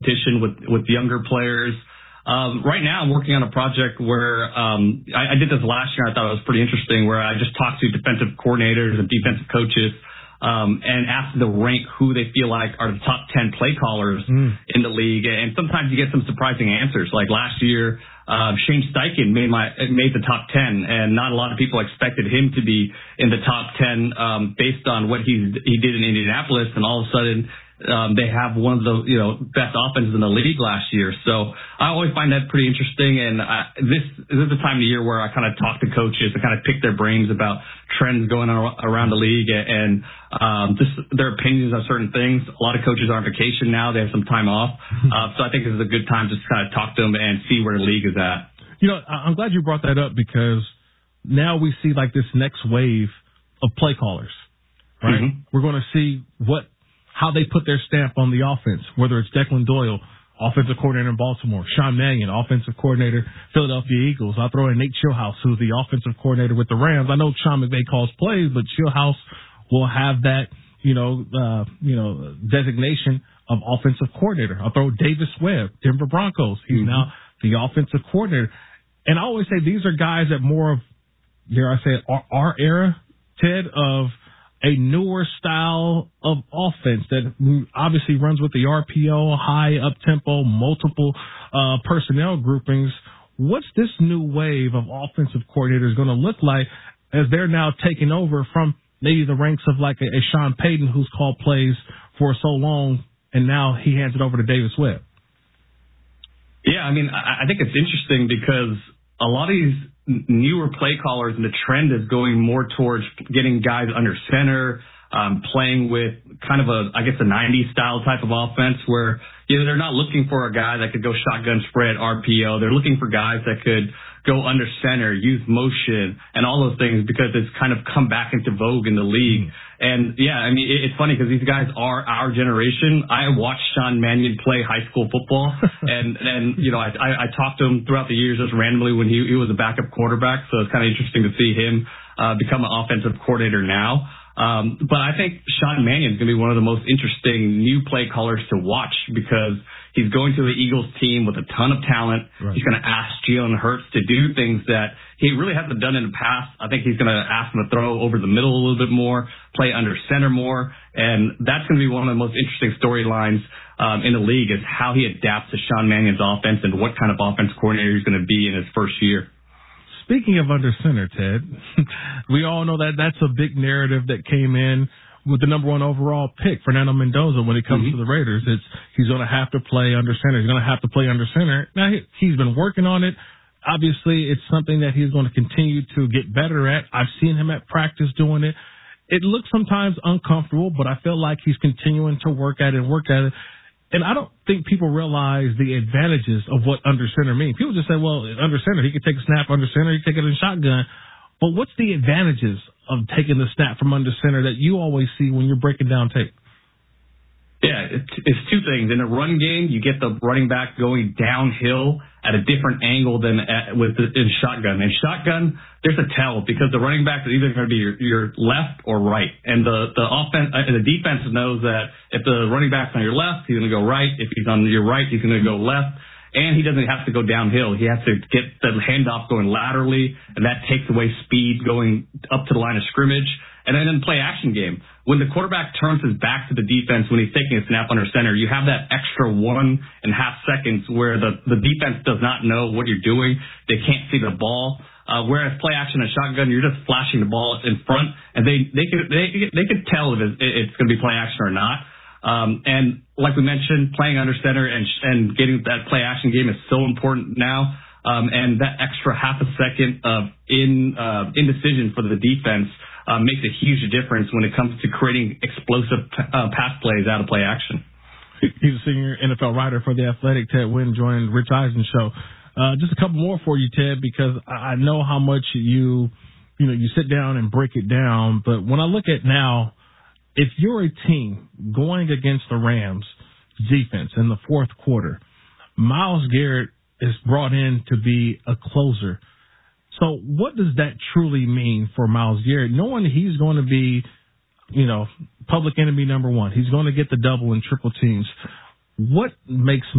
competition with younger players. Right now, I'm working on a project where I did this last year. I thought it was pretty interesting, where I just talked to defensive coordinators and defensive coaches and asked them to rank who they feel like are the top 10 play callers in the league. And sometimes you get some surprising answers. Like last year, Shane Steichen made the top 10, and not a lot of people expected him to be in the top 10 based on what he did in Indianapolis, and all of a sudden they have one of the best offenses in the league last year. So I always find that pretty interesting, and this is the time of the year where I kind of talk to coaches and kind of pick their brains about trends going around the league and just their opinions on certain things. A lot of coaches are on vacation now; they have some time off, so I think this is a good time to kind of talk to them and see where the league is at. I'm glad you brought that up, because now we see like this next wave of play callers, right? Mm-hmm. We're going to see how they put their stamp on the offense, whether it's Declan Doyle, offensive coordinator in Baltimore, Sean Mannion, offensive coordinator, Philadelphia Eagles. I'll throw in Nate Schillhouse, who's the offensive coordinator with the Rams. I know Sean McVay calls plays, but Schillhouse will have that, designation of offensive coordinator. I'll throw Davis Webb, Denver Broncos. He's now the offensive coordinator. And I always say these are guys that more of, dare I say, our era, Ted, of a newer style of offense that obviously runs with the RPO, high up-tempo, multiple personnel groupings. What's this new wave of offensive coordinators going to look like as they're now taking over from maybe the ranks of like a Sean Payton, who's called plays for so long, and now he hands it over to Davis Webb? Yeah, I mean, I think it's interesting because a lot of these newer play callers, and the trend is going more towards getting guys under center, playing with kind of a 90s style type of offense where they're not looking for a guy that could go shotgun spread RPO. They're looking for guys that could go under center, use motion, and all those things, because it's kind of come back into vogue in the league. And yeah, I mean, it's funny because these guys are our generation. I watched Sean Mannion play high school football, and I talked to him throughout the years just randomly when he was a backup quarterback. So it's kind of interesting to see him become an offensive coordinator now. But I think Sean Mannion is going to be one of the most interesting new play callers to watch, because he's going to the Eagles team with a ton of talent. Right. He's going to ask Jalen Hurts to do things that he really hasn't done in the past. I think he's going to ask him to throw over the middle a little bit more, play under center more. And that's going to be one of the most interesting storylines in the league, is how he adapts to Sean Mannion's offense and what kind of offense coordinator he's going to be in his first year. Speaking of under center, Ted, we all know that that's a big narrative that came in with the number 1 overall pick, Fernando Mendoza, when it comes to the Raiders. He's going to have to play under center. He's going to have to play under center. Now, he's been working on it. Obviously, it's something that he's going to continue to get better at. I've seen him at practice doing it. It looks sometimes uncomfortable, but I feel like he's continuing to work at it. And I don't think people realize the advantages of what under center means. People just say, well, under center, he could take a snap under center, he could take it in shotgun. But what's the advantages of taking the snap from under center that you always see when you're breaking down tape? Yeah, it's two things. In a run game, you get the running back going downhill at a different angle than in shotgun. In shotgun, there's a tell, because the running back is either going to be your left or right. And the defense knows that if the running back's on your left, he's going to go right. If he's on your right, he's going to go left. And he doesn't have to go downhill. He has to get the handoff going laterally, and that takes away speed going up to the line of scrimmage. And then in the play action game, when the quarterback turns his back to the defense when he's taking a snap under center, you have that extra 1.5 seconds where the defense does not know what you're doing. They can't see the ball. Whereas play action and shotgun, you're just flashing the ball in front, and they could tell if it's going to be play action or not. And like we mentioned, playing under center and getting that play action game is so important now. And that extra half a second of indecision for the defense makes a huge difference when it comes to creating explosive pass plays out of play action. He's a senior NFL writer for The Athletic. Ted Nguyen joined Rich Eisen show. Just a couple more for you, Ted, because I know how much you sit down and break it down. But when I look at now, if you're a team going against the Rams defense in the fourth quarter, Myles Garrett is brought in to be a closer. So what does that truly mean for Myles Garrett, knowing he's going to be, public enemy number 1? He's going to get the double and triple teams. What makes